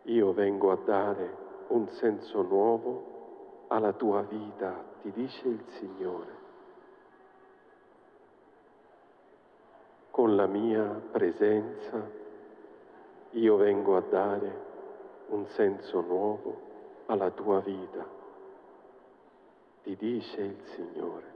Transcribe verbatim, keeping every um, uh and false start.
Io vengo a dare un senso nuovo alla tua vita, ti dice il Signore. Con la mia presenza io vengo a dare un senso nuovo alla tua vita, ti dice il Signore.